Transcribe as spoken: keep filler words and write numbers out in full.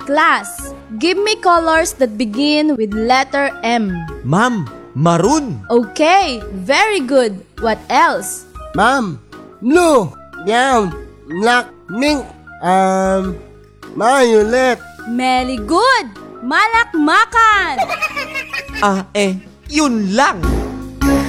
Class, give me colors that begin with letter M. Ma'am, maroon. Okay, very good. What else? Ma'am, blue, brown, black, pink, um, violet. Very good. Malakmakan. Ah, eh, yun lang.